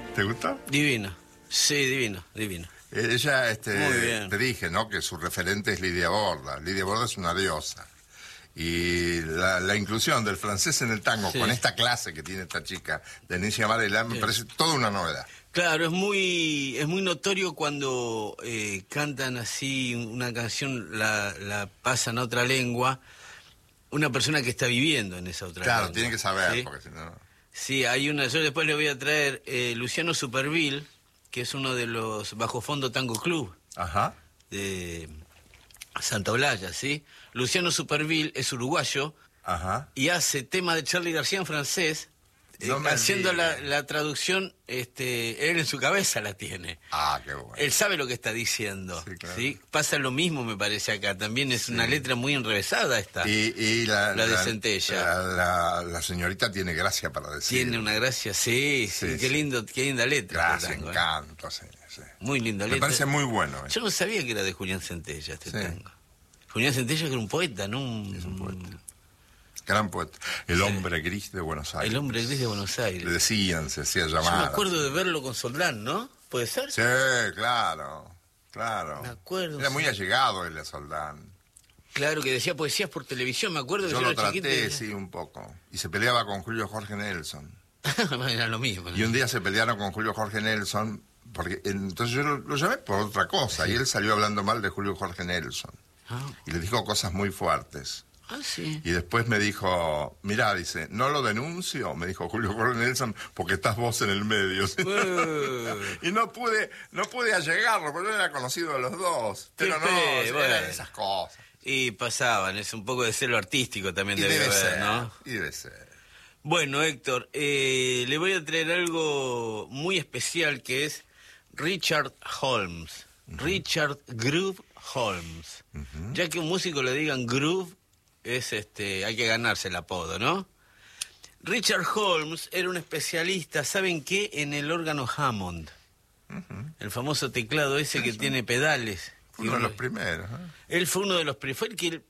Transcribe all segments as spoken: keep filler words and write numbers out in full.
¿Te gustó? Divino. Sí, divino, divino. Ella, este, Muy bien. te dije, ¿no? Que su referente es Lidia Borda. Lidia Borda es una diosa. Y la, la inclusión del francés en el tango, Sí. con esta clase que tiene esta chica, Denise Varela, me Sí. parece toda una novedad. Claro, es muy es muy notorio cuando eh, cantan así una canción, la, la pasan a otra lengua, una persona que está viviendo en esa otra Claro, lengua. tiene que saber, ¿sí? porque si no... Sí, hay una, yo después le voy a traer eh, Luciano Superville, que es uno de los Bajo Fondo Tango Club Ajá. de Santa Olalla, ¿sí? Luciano Superville es uruguayo Ajá. y hace tema de Charly García en francés, eh, No me haciendo la, digas. la traducción, este, él en su cabeza la tiene. Ah, qué bueno. Él sabe lo que está diciendo, Sí, claro. ¿sí? Pasa lo mismo, me parece, acá. También es Sí. una letra muy enrevesada esta. Y, y la, La de Centella. La, la- la señorita tiene gracia para decir. Tiene una gracia, sí, sí, Sí, qué sí. lindo, qué linda letra. Gracia, este tango, ¿eh? encanto, sí, sí. Muy linda Me letra. parece muy bueno. eh. Yo no sabía que era de Julián Centella este Sí. tango. Julián Centella que era un poeta, ¿no? Un, Es un poeta. Gran poeta. El hombre gris de Buenos Aires. El hombre gris de Buenos Aires. Le decían, se hacía Yo llamar. me acuerdo de verlo con Soldán, ¿no? ¿Puede ser? Sí, claro, claro. Me acuerdo, Era muy sí. allegado él a Soldán. Claro, que decía poesías por televisión, me acuerdo que Yo yo lo era chiquito. traté, y- sí, un poco. Y se peleaba con Julio Jorge Nelson. Era lo mismo, ¿no? Y un día se pelearon con Julio Jorge Nelson, porque entonces yo lo, lo llamé por otra cosa, Sí. y él salió hablando mal de Julio Jorge Nelson. Ah, Y le dijo cosas muy fuertes. ah, sí. Y después me dijo, mirá, dice, no lo denuncio, me dijo Julio Jorge Nelson, porque estás vos en el medio. Eh. Y no pude, no pude allegarlo, porque yo era conocido de los dos. Pero no, Sí, eran bueno. esas cosas. Y pasaban, es un poco de celo artístico también Y debe, debe haber, ser, ¿no? y debe ser. Bueno, Héctor, eh, le voy a traer algo muy especial que es Richard Holmes. Richard Groove Holmes. Ujú. Ya que a un músico le digan groove, es este, hay que ganarse el apodo, ¿no? Richard Holmes era un especialista, ¿saben qué? En el órgano Hammond. Ujú. El famoso teclado ese que tiene pedales. Fue uno de los primeros. ¿eh? Él fue uno de los primeros. Fue el que...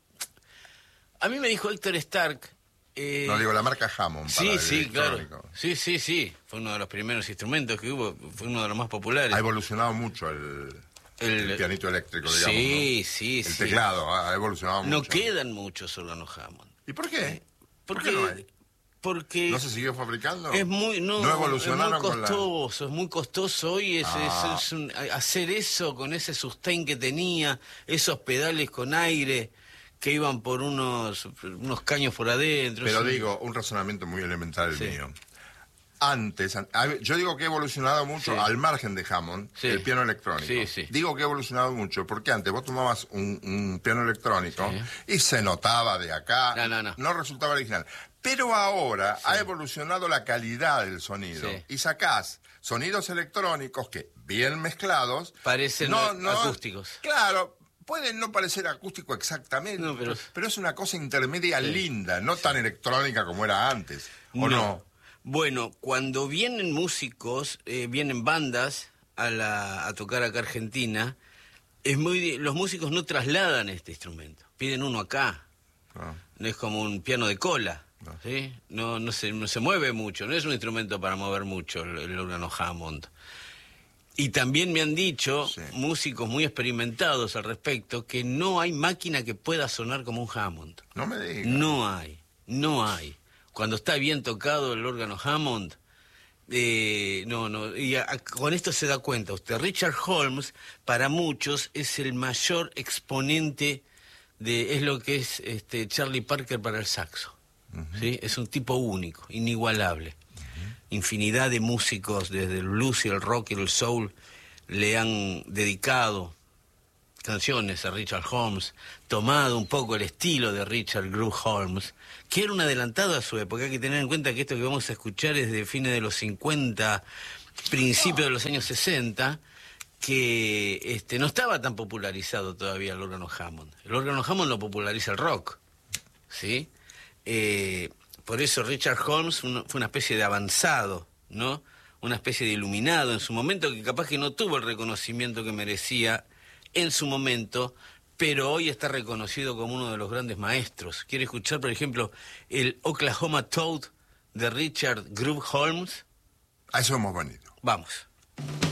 A mí me dijo Héctor Stark... eh, No digo la marca Hammond. para sí, el sí, claro. electrónico. Sí, sí, sí. Fue uno de los primeros instrumentos que hubo. Fue uno de los más populares. Ha evolucionado mucho el, El- el pianito eléctrico, digamos. Sí, ¿no? sí, El sí. teclado ha evolucionado No mucho. quedan muchos órganos Hammond. ¿Y por qué? ¿Por Porque, qué no hay? porque ¿No se siguió fabricando? es muy, no, ¿No evolucionaron es muy con la- costoso, es muy costoso hoy es, Ah. es- es un- hacer eso con ese sustain que tenía, esos pedales con aire que iban por unos, unos caños por adentro. Pero es un- digo, un razonamiento muy elemental el Sí. mío. Antes, an- a ver, yo digo que ha evolucionado mucho, Sí. al margen de Hammond, Sí. el piano electrónico. Sí, sí. Digo que ha evolucionado mucho, porque antes vos tomabas un, un piano electrónico y se notaba de acá, No, no, no. resultaba original. Pero ahora ha evolucionado la calidad del sonido Sí. y sacás sonidos electrónicos que, bien mezclados, Parecen acústicos. Claro, pueden no parecer acústico exactamente, No, pero- pero... es una cosa intermedia linda, no tan electrónica como era antes, ¿o no? Bueno, cuando vienen músicos, eh, vienen bandas a, la, a tocar acá a Argentina, es muy di- los músicos no trasladan este instrumento, piden uno acá, Ah. no es como un piano de cola, No. ¿sí? No, no, se, no se mueve mucho, no es un instrumento para mover mucho el, el órgano Hammond. Y también me han dicho Sí. músicos muy experimentados al respecto que no hay máquina que pueda sonar como un Hammond. No me digas. No hay, no hay. Cuando está bien tocado el órgano Hammond, eh, no, no. Y a- a- con esto se da cuenta usted. Richard Holmes, para muchos, es el mayor exponente de, es lo que es este Charlie Parker para el saxo. ¿Sí? Es un tipo único, inigualable. Infinidad de músicos, desde el blues y el rock y el soul, le han dedicado canciones a Richard Holmes, tomado un poco el estilo de Richard Groove Holmes, que era un adelantado a su época. Hay que tener en cuenta que esto que vamos a escuchar es de fines de los cincuenta, principios de los años sesenta, que este, no estaba tan popularizado todavía el órgano Hammond. El órgano Hammond lo populariza el rock, ¿sí? Eh, por eso Richard Holmes uno- fue una especie de avanzado, ¿no? Una especie de iluminado en su momento, que capaz que no tuvo el reconocimiento que merecía en su momento, pero hoy está reconocido como uno de los grandes maestros. ¿Quiere escuchar, por ejemplo, el Oklahoma Toad de Richard Groove Holmes? A eso hemos venido. Vamos.